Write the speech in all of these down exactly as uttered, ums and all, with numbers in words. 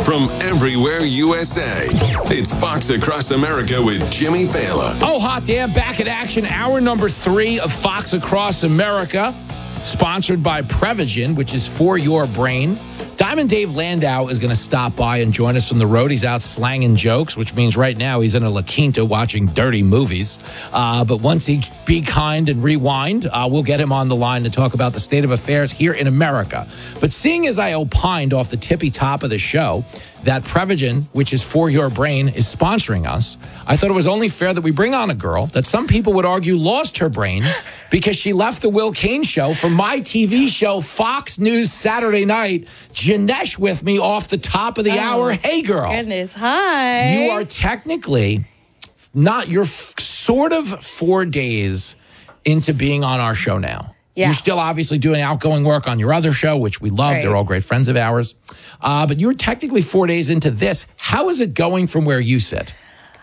from everywhere U S A. It's Fox Across America with Jimmy Fallon. Oh, hot damn. Back in action. Hour number three of Fox Across America. Sponsored by Prevagen, which is for your brain. Diamond Dave Landau is going to stop by and join us from the road. He's out slanging jokes, which means right now he's in a La Quinta watching dirty movies. Uh, but once he be kind and rewind, uh, we'll get him on the line to talk about the state of affairs here in America. But seeing as I opined off the tippy top of the show that Prevagen, which is for your brain, is sponsoring us, I thought it was only fair that we bring on a girl that some people would argue lost her brain because she left the Will Cain show for my T V show, Fox News Saturday Night. Janesh with me off the top of the oh, hour. Hey, girl. Goodness, hi. You are technically not, you're f- sort of four days into being on our show now. Yeah. You're still obviously doing outgoing work on your other show, which we love. Right. They're all great friends of ours. Uh, but you're technically four days into this. How is it going from where you sit?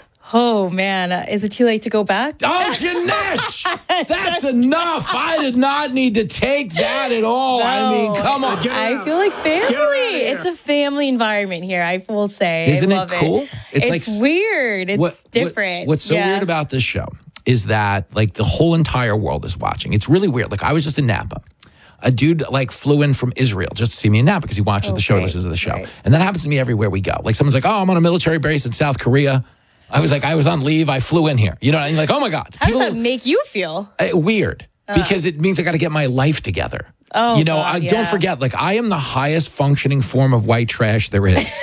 Oh, man. Uh, is it too late to go back? Oh, Janesh! That's enough. I did not need to take that at all. No, I mean, come on. I feel like family. It's a family environment here, I will say. Isn't I love it cool? It. It's, it's like, weird. It's what, different. What, what's so yeah. weird about this show is that, like, the whole entire world is watching. It's really weird. Like, I was just in Napa. A dude, like, flew in from Israel just to see me in Napa because he watches okay. the show, listens to the show. Right. And that happens to me everywhere we go. Like, someone's like, oh, I'm on a military base in South Korea. I was like, I was on leave. I flew in here. You know, and you're like, oh, my God. How People, does that make you feel? Uh, weird. Uh. Because it means I got to get my life together. Oh, you know, God, I, yeah. don't forget, like, I am the highest functioning form of white trash there is.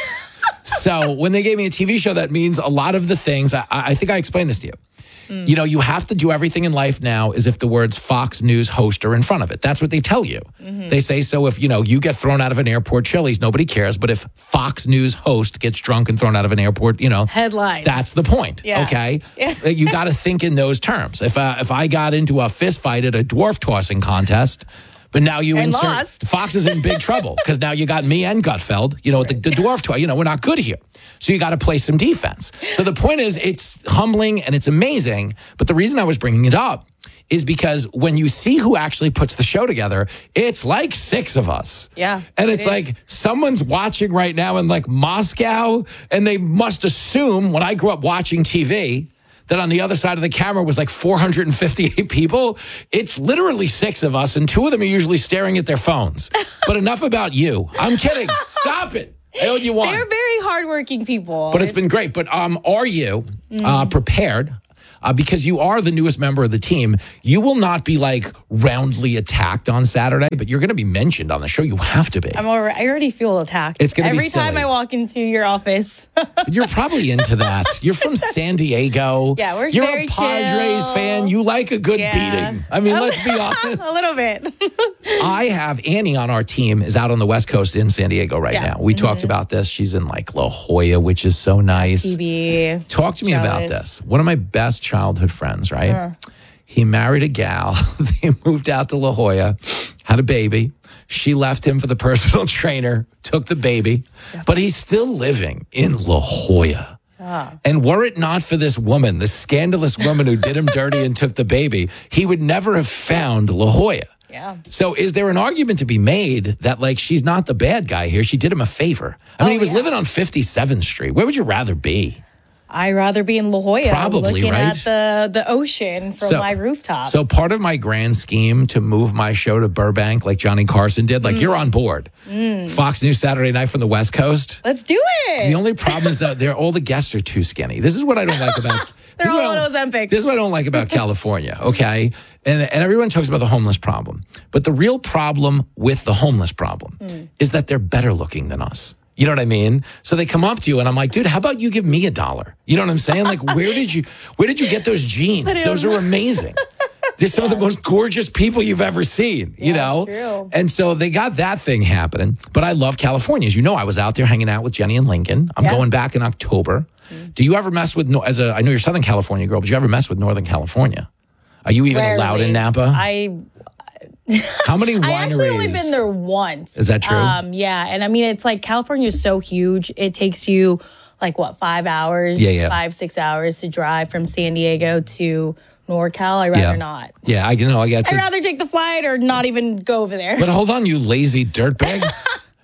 So when they gave me a T V show, that means a lot of the things, I, I think I explained this to you. Mm. You know, you have to do everything in life now as if the words Fox News host are in front of it. That's what they tell you. Mm-hmm. They say, so if, you know, you get thrown out of an airport, Chili's, nobody cares. But if Fox News host gets drunk and thrown out of an airport, you know. Headlines. That's the point. Yeah. Okay? Yeah. You got to think in those terms. If, uh, if I got into a fist fight at a dwarf tossing contest, but now you and insert lost. Fox is in big trouble because now you got me and Gutfeld, you know, the, the dwarf toy. You know, we're not good here. So you got to play some defense. So the point is, it's humbling and it's amazing. But the reason I was bringing it up is because when you see who actually puts the show together, it's like six of us. Yeah. And it's it like someone's watching right now in like Moscow, and they must assume when I grew up watching T V, that on the other side of the camera was like four hundred fifty-eight people. It's literally six of us, and two of them are usually staring at their phones. But enough about you. I'm kidding. Stop it. I owed you one. They're very hardworking people. But it's been great. But um, are you uh, prepared? Uh, because you are the newest member of the team, you will not be like roundly attacked on Saturday, but you're going to be mentioned on the show. You have to be. I'm already, I already feel attacked. It's going to be every time I walk into your office. You're probably into that. You're from San Diego. Yeah, we're You're very a Padres chill. fan. You like a good Yeah. beating. I mean, let's be honest. A little bit. I have Annie on our team is out on the West Coast in San Diego right Yeah. now. We mm-hmm. talked about this. She's in like La Jolla, which is so nice. T V. Talk to me Jealous. about this. One of my best childhood friends, right? Uh. He married a gal. They moved out to La Jolla, had a baby. She left him for the personal trainer, took the baby, but he's still living in La Jolla. Oh. And were it not for this woman, this scandalous woman who did him dirty and took the baby, he would never have found La Jolla. Yeah. So is there an argument to be made that, like, she's not the bad guy here? She did him a favor. I mean, oh, he was yeah. living on fifty-seventh Street. Where would you rather be? I'd rather be in La Jolla, Probably, looking right? at the, the ocean from So- my rooftop. So part of my grand scheme to move my show to Burbank, like Johnny Carson did, like, Mm. you're on board. Mm. Fox News Saturday Night from the West Coast. Let's do it. The only problem is that they're all the guests are too skinny. This is what I don't like about. They're this is all what I on don't- Ozempic. This is what I don't like about California. Okay, and and everyone talks about the homeless problem, but the real problem with the homeless problem Mm. is that they're better looking than us. You know what I mean? So they come up to you and I'm like, dude, how about you give me a dollar? You know what I'm saying? Like, where did you, where did you get those jeans? Those are amazing. They're some yeah. of the most gorgeous people you've ever seen, you yeah, know? True. And so they got that thing happening. But I love California. As you know, I was out there hanging out with Jenny and Lincoln. I'm yeah. going back in October. Mm-hmm. Do you ever mess with, as a, I know you're a Southern California girl, but do you ever mess with Northern California? Are you even Rarely. allowed in Napa? I... How many wineries? I actually only been there once. Is that true? Um, yeah. And I mean, it's like California is so huge. It takes you like, what, five hours? Yeah, yeah. Five, six hours to drive from San Diego to NorCal. I'd rather yeah. not. Yeah, I know. I got I'd rather take the flight or not even go over there. But hold on, you lazy dirtbag.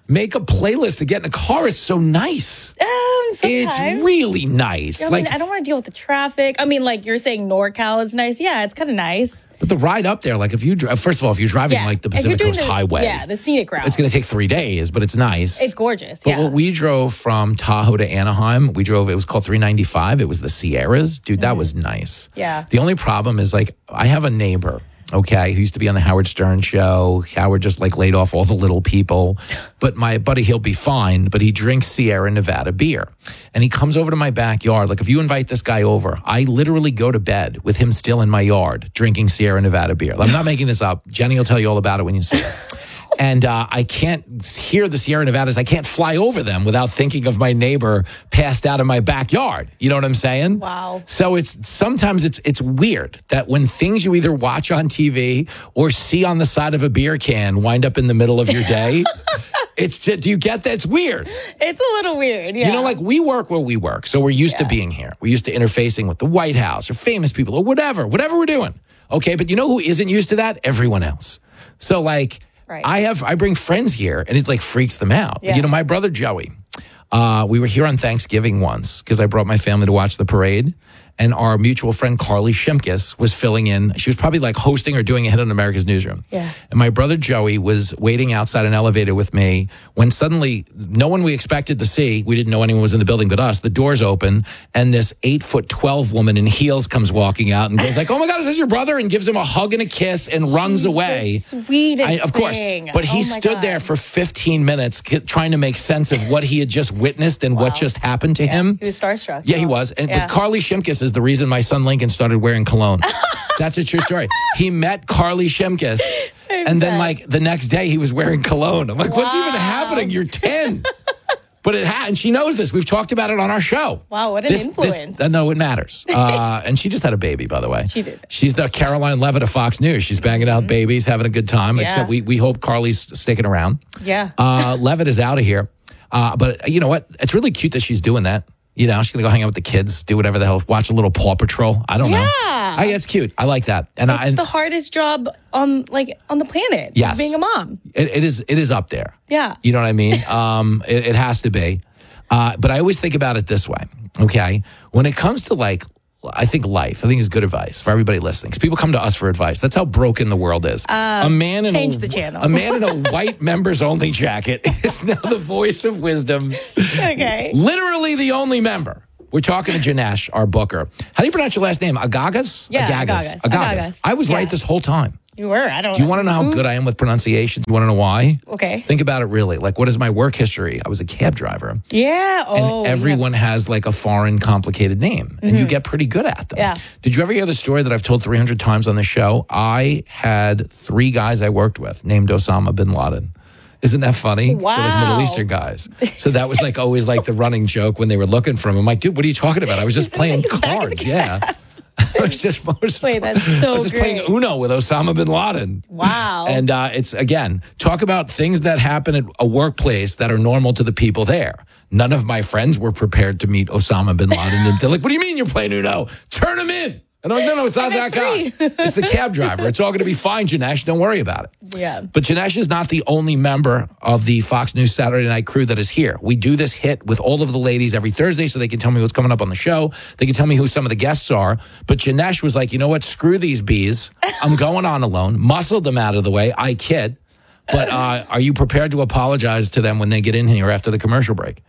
make a playlist to get in a car. It's so nice. Um, sometimes. It's really nice. I mean, like I don't want to deal with the traffic. I mean, like you're saying NorCal is nice. Yeah, it's kind of nice. But the ride up there, like if you, dri- first of all, if you're driving Yeah. like the If you're Pacific doing Coast the- Highway, Yeah, the scenic route. it's going to take three days, but it's nice. It's gorgeous. But Yeah. what we drove from Tahoe to Anaheim, we drove, it was called three ninety-five. It was the Sierras. Dude, that was nice. Yeah. The only problem is like, I have a neighbor, okay, who used to be on the Howard Stern show. Howard just like laid off all the little people. But my buddy, he'll be fine, but he drinks Sierra Nevada beer. And he comes over to my backyard. Like if you invite this guy over, I literally go to bed with him still in my yard drinking Sierra Nevada beer. I'm not making this up. Jenny will tell you all about it when you see it. And uh, I can't hear the Sierra Nevadas. I can't fly over them without thinking of my neighbor passed out in my backyard. You know what I'm saying? Wow. So it's sometimes it's it's weird that when things you either watch on T V or see on the side of a beer can wind up in the middle of your day. It's just, do you get that? It's weird. It's a little weird. Yeah. You know, like we work where we work, so we're used to Yeah. being here. We're used to interfacing with the White House or famous people or whatever, whatever we're doing. Okay, but you know who isn't used to that? Everyone else. So like. Right. I have I bring friends here and it like freaks them out. Yeah. You know, my brother Joey, uh, we were here on Thanksgiving once because I brought my family to watch the parade. And our mutual friend Carly Shimkus was filling in. She was probably like hosting or doing a hit on America's Newsroom. Yeah. And my brother Joey was waiting outside an elevator with me when suddenly no one we expected to see, we didn't know anyone was in the building but us, the doors open and this eight foot twelve woman in heels comes walking out and goes like, oh my God, is this your brother? And gives him a hug and a kiss and runs away. The sweetest I, of course. thing. But he Oh my stood God. there for fifteen minutes ki- trying to make sense of what he had just witnessed and what Wow. just happened to him. He was starstruck. Yeah, he Oh. was. And Yeah. but Carly Shimkus is the reason my son Lincoln started wearing cologne. That's a true story. He met Carly Shimkus, and then bet. like the next day he was wearing cologne. I'm like, what's even Wow. happening? You're ten. But it had, and she knows this. We've talked about it on our show. Wow, what an This- this- influence. uh, no, it matters. Uh, and she just had a baby, by the way. She did. She's the Caroline Levitt of Fox News. She's banging out babies, having a good time. Yeah. Except we, we hope Carly's sticking around. Yeah. Uh, Levitt is out of here. Uh, but you know what? It's really cute that she's doing that. You know, she's going to go hang out with the kids, do whatever the hell, watch a little Paw Patrol. I don't know. Yeah. I, it's cute. I like that. And I, It's the hardest job on like on the planet. Yes. Being a mom. it, it is it is up there. Yeah. You know what I mean? Um, it, it has to be. Uh, but I always think about it this way, okay? When it comes to like, I think life, I think is good advice for everybody listening. Because people come to us for advice. That's how broken the world is. a man in change a, the channel. A man in a white members only jacket is now the voice of wisdom. Okay. Literally the only member. We're talking to Janesh, our booker. How do you pronounce your last name? Agagas? Yeah, Agagas. Agagas. Agagas. I was Yeah. right this whole time. You were. I don't Do you want to know how Who- good I am with pronunciation? Do you want to know why? Okay. Think about it really. Like, what is my work history? I was a cab driver. Yeah. Oh. And everyone has like a foreign, complicated name, and you get pretty good at them. Yeah. Did you ever hear the story that I've told three hundred times on the show? I had three guys I worked with named Osama bin Laden. Isn't that funny? For like Middle Wow. Eastern guys. So that was like always like the running joke when they were looking for him. I'm like, dude, what are you talking about? I was just playing cards. Yeah. I was just, I was, Wait, that's so I was just playing great. Uno with Osama bin Laden. Wow. And uh, it's, again, talk about things that happen at a workplace that are normal to the people there. None of my friends were prepared to meet Osama bin Laden. And they're like, what do you mean you're playing Uno? Turn him in. And I'm like, no, no, it's not that guy. It's the cab driver. It's all going to be fine, Janesh. Don't worry about it. Yeah. But Janesh is not the only member of the Fox News Saturday Night crew that is here. We do this hit with all of the ladies every Thursday so they can tell me what's coming up on the show. They can tell me who some of the guests are. But Janesh was like, you know what? Screw these bees. I'm going on alone. Muscled them out of the way. I kid. But uh, are you prepared to apologize to them when they get in here after the commercial break?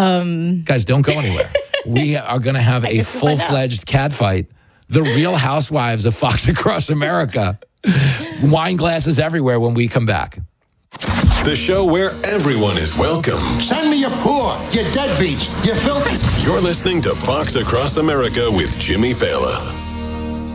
Um. Guys, don't go anywhere. We are going to have a guess we'll find out. full-fledged cat fight. The Real Housewives of Fox Across America. Wine glasses everywhere when we come back. The show where everyone is welcome. Send me your poor, your deadbeats, your filthy. You're listening to Fox Across America with Jimmy Fallon.